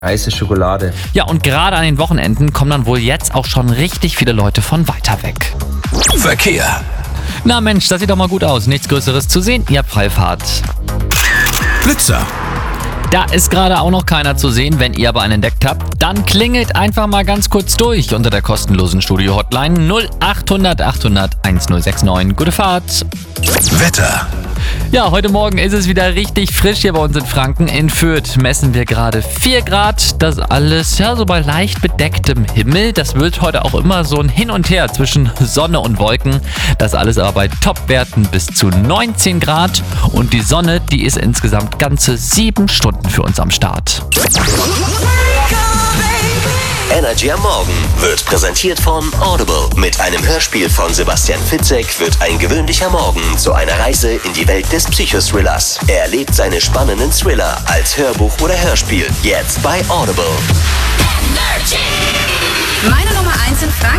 Heiße Schokolade. Ja, und gerade an den Wochenenden kommen dann wohl jetzt auch schon richtig viele Leute von weiter weg. Verkehr. Na Mensch, das sieht doch mal gut aus. Nichts Größeres zu sehen, ihr habt Freifahrt. Blitzer. Da ist gerade auch noch keiner zu sehen. Wenn ihr aber einen entdeckt habt, dann klingelt einfach mal ganz kurz durch unter der kostenlosen Studio-Hotline 0800 800 1069. Gute Fahrt! Wetter. Ja, heute Morgen ist es wieder richtig frisch hier bei uns in Franken. In Fürth messen wir gerade 4 Grad. Das alles ja so bei leicht bedecktem Himmel. Das wird heute auch immer so ein Hin und Her zwischen Sonne und Wolken. Das alles aber bei Topwerten bis zu 19 Grad. Und die Sonne, die ist insgesamt ganze 7 Stunden für uns am Start. Energy am Morgen wird präsentiert von Audible. Mit einem Hörspiel von Sebastian Fitzek wird ein gewöhnlicher Morgen zu einer Reise in die Welt des Psychothrillers. Er erlebt seine spannenden Thriller als Hörbuch oder Hörspiel. Jetzt bei Audible. Meine Nummer 1 in Franken.